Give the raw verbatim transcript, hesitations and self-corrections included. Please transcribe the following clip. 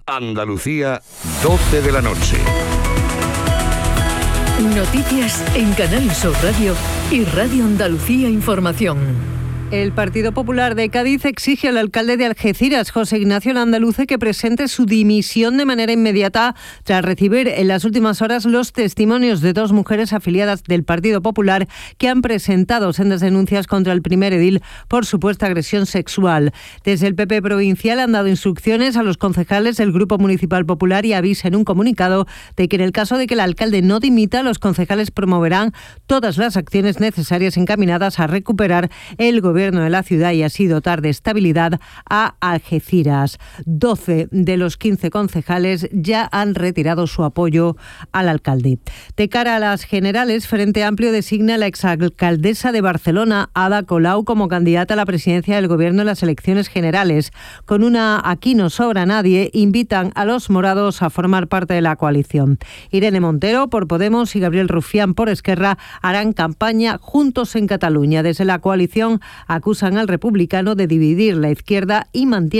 Andalucía, doce de la noche. Noticias en Canal Sur Radio y Radio Andalucía Información. El Partido Popular de Cádiz exige al alcalde de Algeciras, José Ignacio Landaluce, que presente su dimisión de manera inmediata tras recibir en las últimas horas los testimonios de dos mujeres afiliadas del Partido Popular que han presentado sendas denuncias contra el primer edil por supuesta agresión sexual. Desde el P P provincial han dado instrucciones a los concejales del Grupo Municipal Popular y avisa en un comunicado de que en el caso de que el alcalde no dimita, los concejales promoverán todas las acciones necesarias encaminadas a recuperar el gobierno Gobierno de la ciudad y así dotar de estabilidad a Algeciras. doce de los quince concejales ya han retirado su apoyo al alcalde. De cara a las generales, Frente Amplio designa a la exalcaldesa de Barcelona, Ada Colau, como candidata a la presidencia del Gobierno en las elecciones generales. Con una "aquí no sobra nadie", invitan a los morados a formar parte de la coalición. Irene Montero por Podemos y Gabriel Rufián por Esquerra harán campaña juntos en Cataluña. Desde la coalición acusan al republicano de dividir la izquierda y mantienen